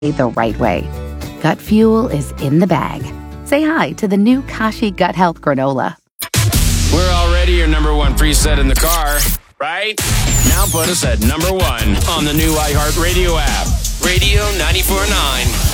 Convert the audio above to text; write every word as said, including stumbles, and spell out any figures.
the right way. Gut Fuel is in the bag. Say hi to the new Kashi Gut Health Granola. We're already your number one preset in the car, right? Now put us at number one on the new iHeartRadio app. Radio ninety-four point nine.